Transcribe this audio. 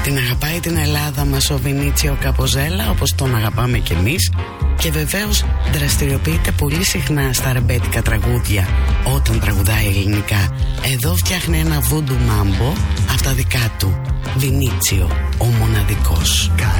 Την αγαπάει την Ελλάδα μας ο Βινίτσιο Καπποζέλα, όπως τον αγαπάμε κι εμείς. Και βεβαίως δραστηριοποιείται πολύ συχνά στα ρεμπέτικα τραγούδια όταν τραγουδάει ελληνικά. Εδώ φτιάχνει ένα βούντου μάμπο, αυτά δικά του. Βινίτσιο, ο μοναδικός.